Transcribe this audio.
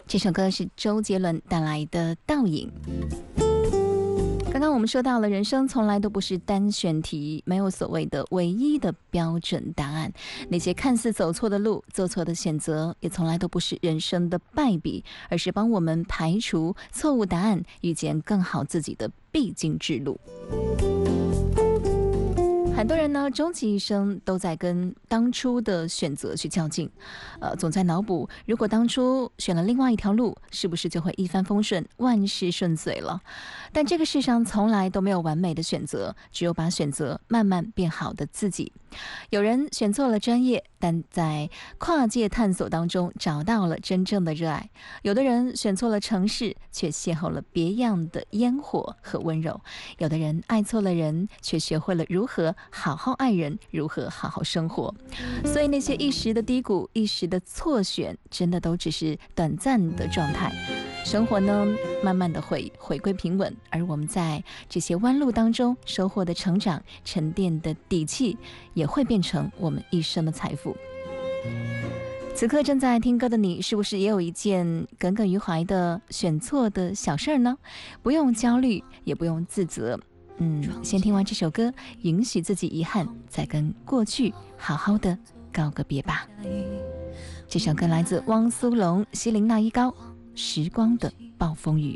这首歌是周杰伦带来的《倒影》。刚刚我们说到了，人生从来都不是单选题，没有所谓的唯一的标准答案。那些看似走错的路、做错的选择，也从来都不是人生的败笔，而是帮我们排除错误答案，遇见更好自己的必经之路。很多人呢，终其一生都在跟当初的选择去较劲，总在脑补，如果当初选了另外一条路，是不是就会一帆风顺、万事顺遂了？但这个世上从来都没有完美的选择，只有把选择慢慢变好的自己。有人选错了专业，但在跨界探索当中找到了真正的热爱；有的人选错了城市，却邂逅了别样的烟火和温柔；有的人爱错了人，却学会了如何好好爱人，如何好好生活。所以那些一时的低谷、一时的错选，真的都只是短暂的状态。生活呢，慢慢的会回归平稳，而我们在这些弯路当中收获的成长、沉淀的底气，也会变成我们一生的财富。此刻正在听歌的你，是不是也有一件耿耿于怀的选错的小事儿呢？不用焦虑，也不用自责。先听完这首歌，允许自己遗憾，再跟过去好好的告个别吧。这首歌来自汪苏泷、希林娜依高，时光的暴风雨。